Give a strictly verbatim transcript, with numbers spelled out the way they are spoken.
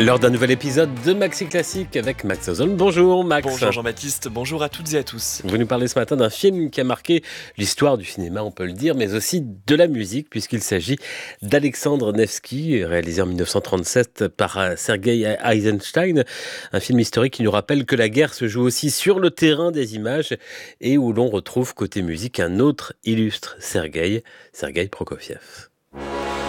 Lors d'un nouvel épisode de Maxi Classique avec Max Ozone. Bonjour Max. Bonjour Jean-Baptiste, bonjour à toutes et à tous. Vous nous parlez ce matin d'un film qui a marqué l'histoire du cinéma, on peut le dire, mais aussi de la musique, puisqu'il s'agit d'Alexandre Nevsky, réalisé en dix-neuf cent trente-sept par Sergei Eisenstein. Un film historique qui nous rappelle que la guerre se joue aussi sur le terrain des images et où l'on retrouve côté musique un autre illustre Sergei, Sergei Prokofiev.